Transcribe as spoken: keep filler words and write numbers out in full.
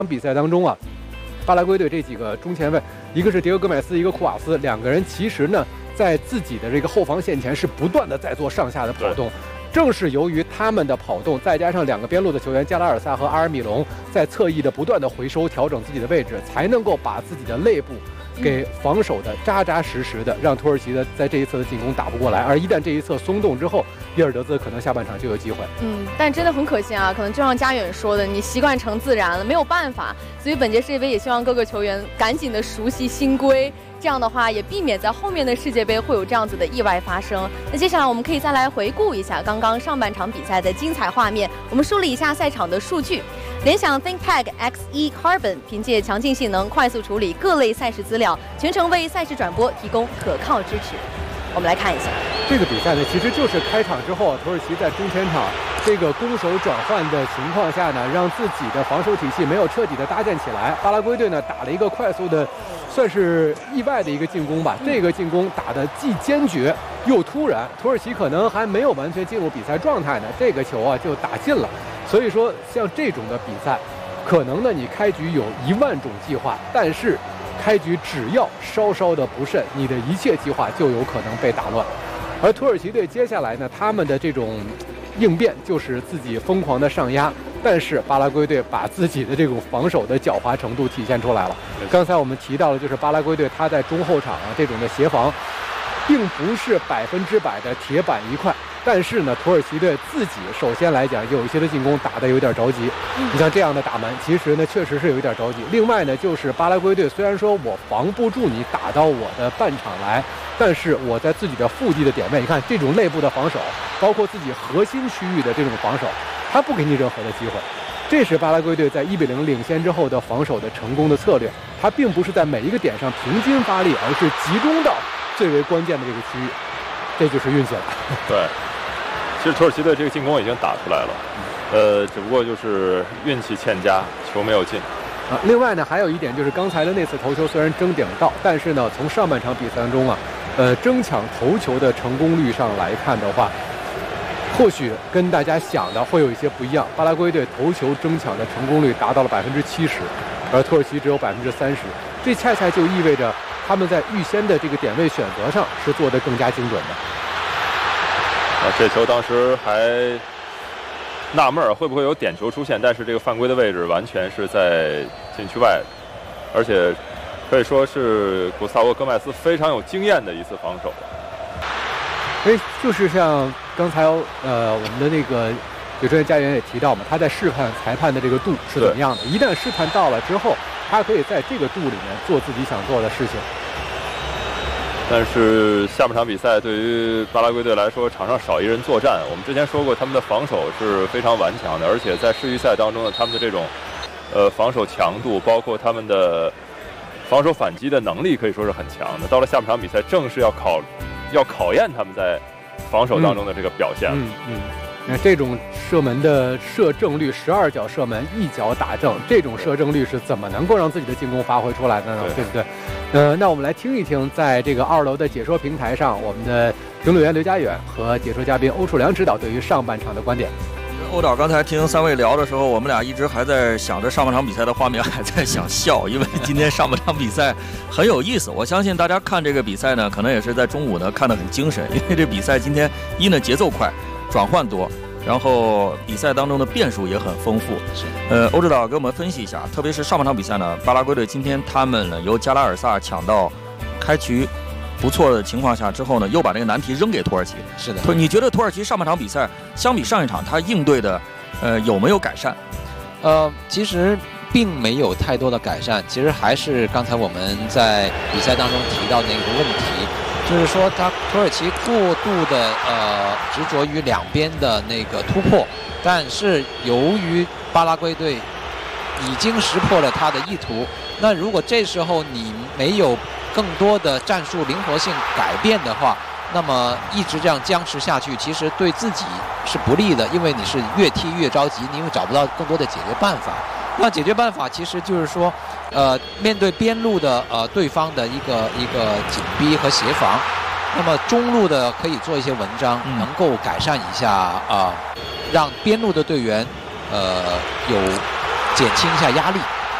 比赛当中啊，巴拉圭队这几个中前卫，一个是迭戈·戈麦斯，一个库瓦斯，两个人其实呢，在自己的这个后防线前是不断的在做上下的跑动。正是由于他们的跑动，再加上两个边路的球员加拉尔萨和阿尔米隆在侧翼的不断的回收调整自己的位置，才能够把自己的肋部给防守的扎扎实实的，让土耳其的在这一侧的进攻打不过来。而一旦这一侧松动之后，比尔德兹可能下半场就有机会。 嗯，但真的很可惜啊，可能就像佳远说的，你习惯成自然了，没有办法。所以本届世界杯也希望各个球员赶紧的熟悉新规。这样的话，也避免在后面的世界杯会有这样子的意外发生。那接下来我们可以再来回顾一下刚刚上半场比赛的精彩画面。我们梳理一下赛场的数据。联想 ThinkPad X 一 Carbon 凭借强劲性能，快速处理各类赛事资料，全程为赛事转播提供可靠支持。我们来看一下这个比赛呢，其实就是开场之后，土耳其在中前场这个攻守转换的情况下呢，让自己的防守体系没有彻底的搭建起来。巴拉圭队呢打了一个快速的，算是意外的一个进攻吧。这个进攻打得既坚决又突然，土耳其可能还没有完全进入比赛状态呢，这个球啊就打进了。所以说，像这种的比赛，可能呢你开局有一万种计划，但是开局只要稍稍的不慎，你的一切计划就有可能被打乱。而土耳其队接下来呢，他们的这种应变就是自己疯狂的上压，但是巴拉圭队把自己的这种防守的狡猾程度体现出来了。刚才我们提到了，就是巴拉圭队他在中后场啊这种的协防，并不是百分之百的铁板一块。但是呢，土耳其队自己首先来讲，有一些的进攻打得有点着急。你像这样的打门，其实呢确实是有一点着急。另外呢，就是巴拉圭队虽然说我防不住你打到我的半场来，但是我在自己的腹地的点位，你看这种内部的防守，包括自己核心区域的这种防守，他不给你任何的机会。这是巴拉圭队在一比零领先之后的防守的成功的策略。他并不是在每一个点上平均发力，而是集中到最为关键的这个区域，这就是运气了。 对。其实土耳其队这个进攻已经打出来了，呃，只不过就是运气欠佳，球没有进。 啊，另外呢，还有一点就是刚才的那次头球虽然争顶到，但是呢，从上半场比赛当中啊，呃，争抢头球的成功率上来看的话，或许跟大家想的会有一些不一样。巴拉圭队头球争抢的成功率达到了百分之七十，而土耳其只有百分之三十，这恰恰就意味着他们在预先的这个点位选择上是做得更加精准的。 啊，这球当时还纳闷儿会不会有点球出现，但是这个犯规的位置完全是在禁区外，而且可以说是古斯塔沃·戈麦斯非常有经验的一次防守。 哎，就是像刚才呃我们的那个有专业家员也提到嘛，他在试探裁判的这个度是怎么样的。一旦试探到了之后，他可以在这个度里面做自己想做的事情。 但是下半场比赛对于巴拉圭队来说，场上少一人作战。我们之前说过，他们的防守是非常顽强的，而且在世预赛当中呢，他们的这种呃防守强度，包括他们的防守反击的能力，可以说是很强的。到了下半场比赛，正是要考要考验他们在防守当中的这个表现。 嗯嗯。那、嗯、这种射门的射正率，十二脚射门一脚打正，这种射正率是怎么能够让自己的进攻发挥出来的呢？对, 对不对？呃，那我们来听一听，在这个二楼的解说平台上，我们的评论员刘家远和解说嘉宾欧楚良指导对于上半场的观点。 欧导刚才听三位聊的时候，我们俩一直还在想着上半场比赛的画面，还在想笑，因为今天上半场比赛很有意思。我相信大家看这个比赛呢，可能也是在中午呢看得很精神，因为这比赛今天一呢节奏快，转换多，然后比赛当中的变数也很丰富。是，呃，欧指导给我们分析一下，特别是上半场比赛呢，巴拉圭队今天他们呢由加拉尔萨抢到开局不错的情况下之后呢，又把这个难题扔给土耳其。 是的， 你觉得土耳其上半场比赛相比上一场，他应对的呃有没有改善？ 呃，其实并没有太多的改善，其实还是刚才我们在比赛当中提到的一个问题。就是说，他土耳其过度的呃执着于两边的那个突破，但是由于巴拉圭队已经识破了他的意图，那如果这时候你没有更多的战术灵活性改变的话，那么一直这样僵持下去，其实对自己是不利的，因为你是越踢越着急，你又找不到更多的解决办法。那解决办法其实就是说，呃，面对边路的呃对方的一个一个紧逼和协防，那么中路的可以做一些文章，能够改善一下啊、呃，让边路的队员呃有减轻一下压力。